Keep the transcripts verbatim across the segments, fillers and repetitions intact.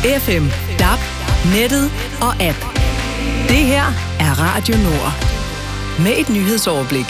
F M, D A B, nettet og app. Det her er Radio Nord. Med et nyhedsoverblik.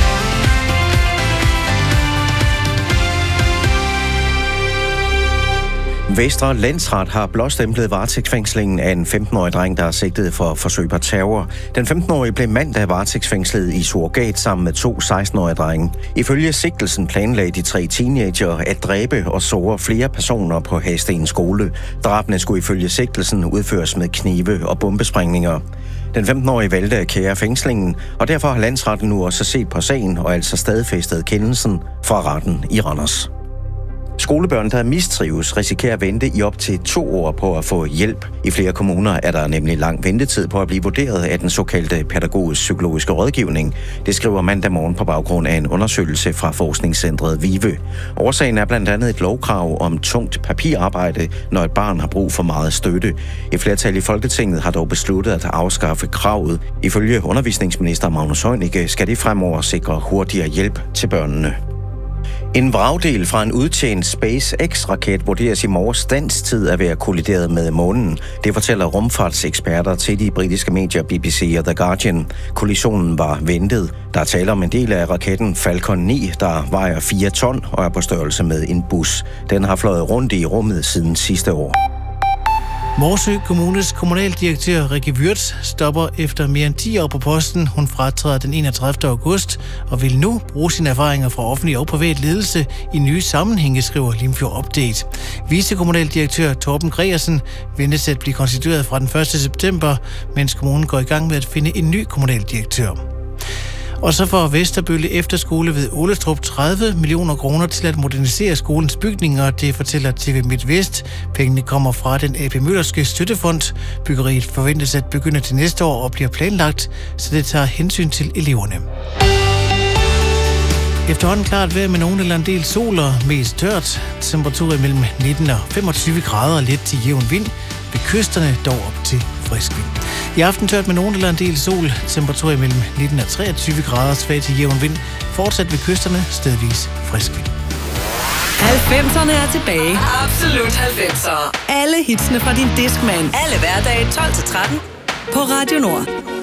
Vestre Landsret har blåstemplet varetægtsfængslingen af en femten-årig dreng, der er sigtet for forsøg på terror. Den femten-årige blev mandag varetægtsfængslet i surrogat sammen med to seksten-årige drenge. Ifølge sigtelsen planlagde de tre teenager at dræbe og såre flere personer på Hadsten skole. Drabene skulle ifølge sigtelsen udføres med knive og bombesprængninger. Den femten-årige valgte at kære fængslingen, og derfor har landsretten nu også set på sagen og altså stadfæstet kendelsen fra retten i Randers. Skolebørn, der mistrives, risikerer at vente i op til to år på at få hjælp. I flere kommuner er der nemlig lang ventetid på at blive vurderet af den såkaldte pædagogisk-psykologiske rådgivning. Det skriver mandag morgen på baggrund af en undersøgelse fra forskningscentret VIVE. Årsagen er blandt andet et lovkrav om tungt papirarbejde, når et barn har brug for meget støtte. Et flertal i Folketinget har dog besluttet at afskaffe kravet. Ifølge undervisningsminister Magnus Heunicke skal det fremover sikre hurtigere hjælp til børnene. En vragdel fra en udtjent SpaceX-raket vurderes i morges dansk tid at være kollideret med månen. Det fortæller rumfartseksperter til de britiske medier B B C og The Guardian. Kollisionen var ventet. Der er tale om en del af raketten Falcon ni, der vejer fire ton og er på størrelse med en bus. Den har fløjet rundt i rummet siden sidste år. Morsø Kommunes kommunaldirektør Rikke Würtz stopper efter mere end ti år på posten. Hun fratræder den enogtredivte august og vil nu bruge sine erfaringer fra offentlig og privat ledelse i nye sammenhænge, skriver Limfjord Update. Vicekommunaldirektør Torben Gregersen ventes at blive konstitueret fra den første september, mens kommunen går i gang med at finde en ny kommunaldirektør. Og så får Vesterbølle Efterskole ved Ålestrup tredive millioner kroner til at modernisere skolens bygninger. Det fortæller T V MidtVest. Pengene kommer fra den A P Møllerske Støttefond. Byggeriet forventes at begynde til næste år og bliver planlagt, så det tager hensyn til eleverne. Efterhånden klart vejr med nogen eller en del sol og mest tørt. Temperaturer mellem nitten og femogtyve grader, let til jævn vind. Ved kysterne dog op til frisk vind. I aften tørt med nogen eller en del sol. Temperaturer mellem nitten og treogtyve grader, svag til jævn vind. Fortsat ved kysterne, stedvis frisk vind. halvfemserne er tilbage. Absolut halvfemser. Alle hitsene fra din Discman. Alle hverdage tolv til tretten på Radio Nord.